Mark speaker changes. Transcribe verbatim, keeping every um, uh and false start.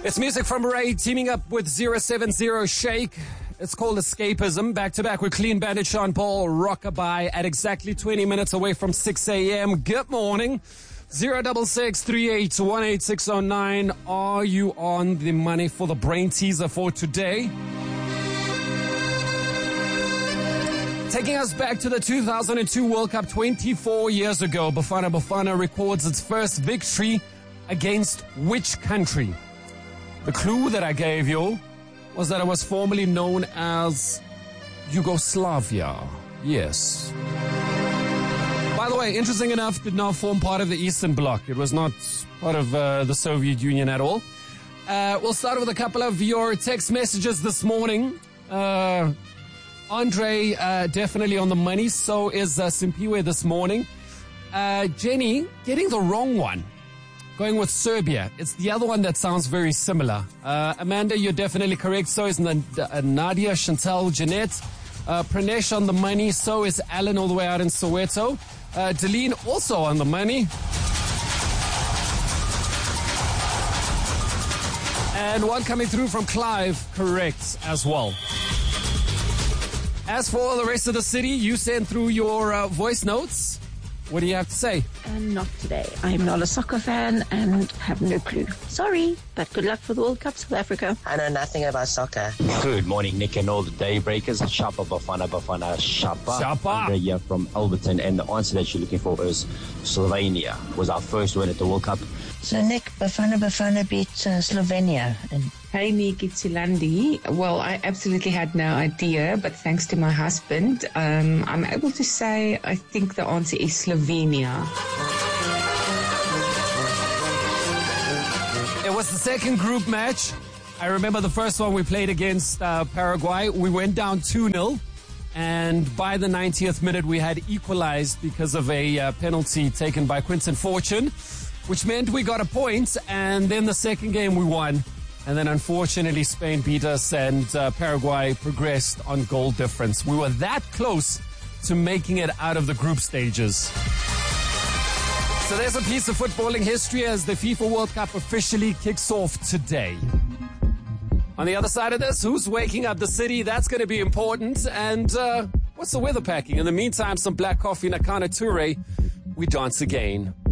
Speaker 1: It's music from Ray teaming up with zero seven zero Shake. It's called Escapism. Back to back with Clean Bandit, Sean Paul, Rockabye at exactly twenty minutes away from six a.m. Good morning. zero six six, three eight one, eight six zero nine. Are you on the money for the brain teaser for today? Taking us back to the two thousand two World Cup twenty-four years ago, Bafana Bafana records its first victory against which country? The clue that I gave you was that it was formerly known as Yugoslavia. Yes. By the way, interesting enough, did not form part of the Eastern Bloc. It was not part of uh, the Soviet Union at all. Uh, we'll start with a couple of your text messages this morning. Uh, Andre, uh, definitely on the money. So is uh, Simpiwe this morning. Uh, Jenny, getting the wrong one. Going with Serbia. It's the other one that sounds very similar. Uh, Amanda, you're definitely correct. So is N- uh, Nadia, Chantal, Jeanette. Uh, Pranesh on the money. So is Alan all the way out in Soweto. Uh, Deline also on the money. And one coming through from Clive, correct as well. As for the rest of the city, you send through your uh, voice notes. What do you have to say?
Speaker 2: Uh, not today. I'm not a soccer fan and have no clue. Sorry, but good luck for the World Cup, South Africa.
Speaker 3: I know nothing about soccer. Good morning, Nick and all the Daybreakers. Shapa Bafana Bafana Shapa.
Speaker 1: Shapa.
Speaker 3: Andre here from Alberton, and the answer that you're looking for is Slovenia. Was our first win at the World Cup.
Speaker 4: So, Nick, Bafana Bafana beat uh, Slovenia. And
Speaker 5: Hey, Nick, it's Ilandi. Well, I absolutely had no idea, but thanks to my husband, um, I'm able to say I think the answer is Slovenia.
Speaker 1: It was the second group match. I remember the first one we played against uh, Paraguay. We went down two nil, and by the ninetieth minute, we had equalized because of a uh, penalty taken by Quinton Fortune, which meant we got a point, and then the second game we won. And then, unfortunately, Spain beat us and uh, Paraguay progressed on goal difference. We were that close to making it out of the group stages. So there's a piece of footballing history as the FIFA World Cup officially kicks off today. On the other side of this, who's waking up the city? That's going to be important. And uh, what's the weather packing? In the meantime, some black coffee, Nakana Toure. We dance again.